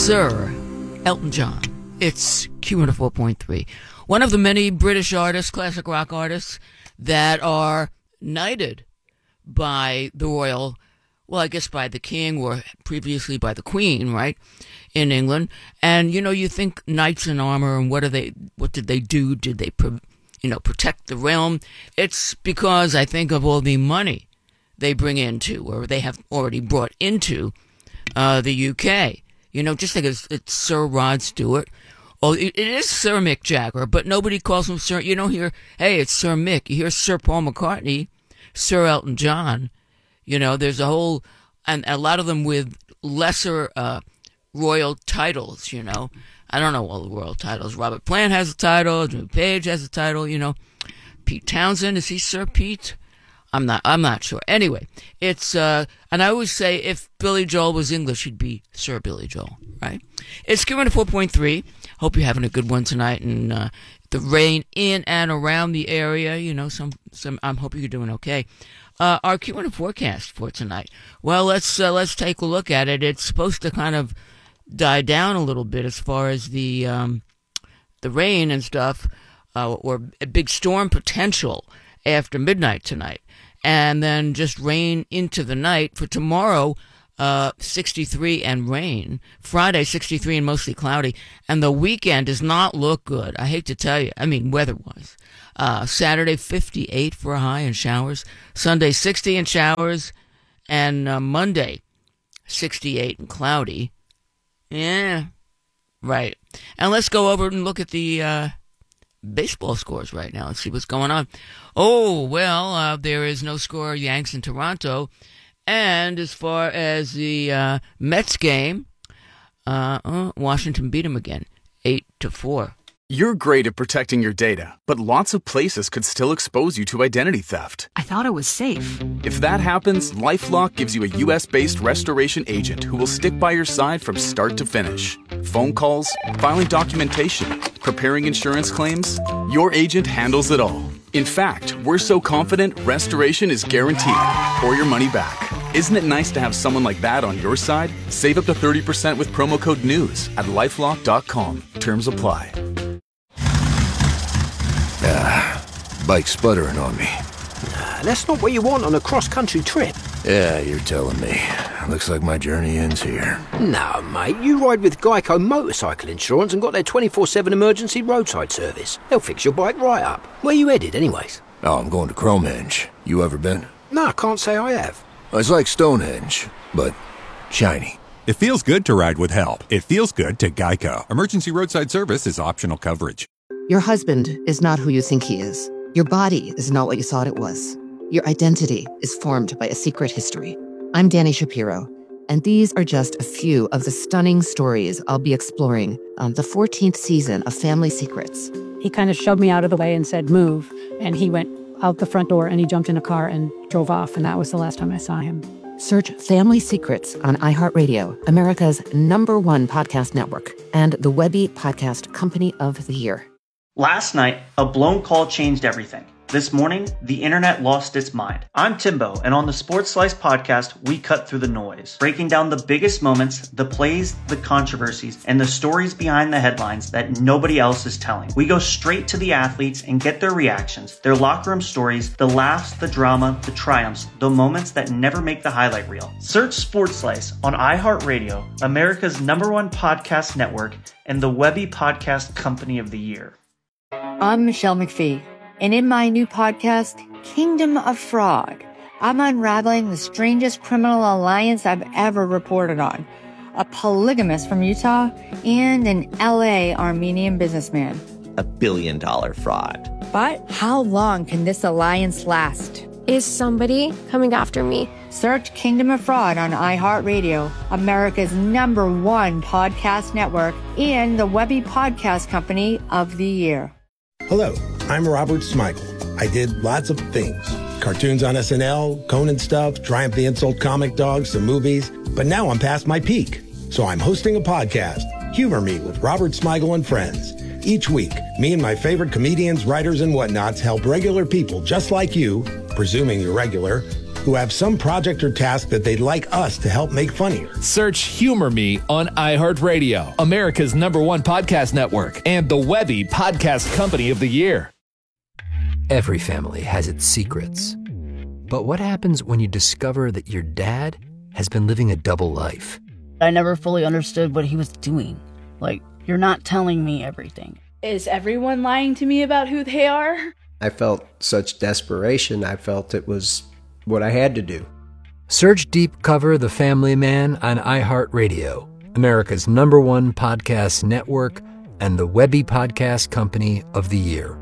Sir Elton John. It's Q104.3. One of the many British artists, classic rock artists, that are knighted by the royal, well, I guess by the king or previously by the queen, right, in England. And, you think knights in armor, and what did they do? Did they, protect the realm? It's because I think of all the money they bring into, or they have already brought into, the UK. Just like it's Sir Rod Stewart. Oh, it is Sir Mick Jagger, but nobody calls him Sir. You don't hear, hey, it's Sir Mick. You hear Sir Paul McCartney, Sir Elton John. There's a whole, and a lot of them with lesser royal titles, I don't know all the royal titles. Robert Plant has a title. Jimmy Page has a title, Pete Townsend, is he Sir Pete? I'm not sure. Anyway, it's, and I always say if Billy Joel was English, he'd be Sir Billy Joel, right? It's Q104.3. Hope you're having a good one tonight, and the rain in and around the area, I'm hoping you're doing okay. Our Q1 forecast for tonight. Well, let's take a look at it. It's supposed to kind of die down a little bit as far as the rain and stuff, or a big storm potential after midnight tonight. And then just rain into the night. For tomorrow, 63 and rain. Friday, 63 and mostly cloudy. And the weekend does not look good. I hate to tell you. I mean, weather-wise. Saturday, 58 for a high and showers. Sunday, 60 and showers. And Monday, 68 and cloudy. Yeah, right. And let's go over and look at the baseball scores right now. Let's see what's going on. Oh, well, there is no score, Yanks in Toronto. And as far as the Mets game, Washington beat them again, 8-4. You're great at protecting your data, but lots of places could still expose you to identity theft. I thought it was safe. If that happens, LifeLock gives you a U.S.-based restoration agent who will stick by your side from start to finish. Phone calls, filing documentation, preparing insurance claims, your agent handles it all. In fact, we're so confident restoration is guaranteed or your money back. Isn't it nice to have someone like that on your side? Save up to 30% with promo code NEWS at LifeLock.com. Terms apply. Bike sputtering on me. That's not what you want on a cross-country trip. Yeah, you're telling me. Looks like my journey ends here. No, mate, you ride with Geico Motorcycle Insurance and got their 24/7 emergency roadside service. They'll fix your bike right up. Where you headed, anyways? Oh, I'm going to Cromenge. You ever been? No, I can't say I have. It's like Stonehenge, but shiny. It feels good to ride with help. It feels good to Geico. Emergency roadside service is optional coverage. Your husband is not who you think he is. Your body is not what you thought it was. Your identity is formed by a secret history. I'm Dani Shapiro, and these are just a few of the stunning stories I'll be exploring on the 14th season of Family Secrets. He kind of shoved me out of the way and said, move. And he went out the front door and he jumped in a car and drove off. And that was the last time I saw him. Search Family Secrets on iHeartRadio, America's #1 podcast network, and the Webby Podcast Company of the Year. Last night, a blown call changed everything. This morning, the internet lost its mind. I'm Timbo, and on the Sports Slice podcast, we cut through the noise, breaking down the biggest moments, the plays, the controversies, and the stories behind the headlines that nobody else is telling. We go straight to the athletes and get their reactions, their locker room stories, the laughs, the drama, the triumphs, the moments that never make the highlight reel. Search Sports Slice on iHeartRadio, America's #1 podcast network, and the Webby Podcast Company of the Year. I'm Michelle McPhee, and in my new podcast, Kingdom of Fraud, I'm unraveling the strangest criminal alliance I've ever reported on. A polygamist from Utah and an LA Armenian businessman. $1 billion fraud. But how long can this alliance last? Is somebody coming after me? Search Kingdom of Fraud on iHeartRadio, America's #1 podcast network, and the Webby Podcast Company of the Year. Hello, I'm Robert Smigel. I did lots of things. Cartoons on SNL, Conan stuff, Triumph the Insult Comic Dog, some movies. But now I'm past my peak. So I'm hosting a podcast, Humor Me with Robert Smigel and Friends. Each week, me and my favorite comedians, writers, and whatnots help regular people just like you, presuming you're regular, who have some project or task that they'd like us to help make funnier. Search Humor Me on iHeartRadio, America's #1 podcast network, and the Webby Podcast Company of the Year. Every family has its secrets. But what happens when you discover that your dad has been living a double life? I never fully understood what he was doing. Like, you're not telling me everything. Is everyone lying to me about who they are? I felt such desperation. I felt it was what I had to do. Search Deep Cover The Family Man on iHeartRadio, America's #1 podcast network, and the Webby Podcast Company of the Year.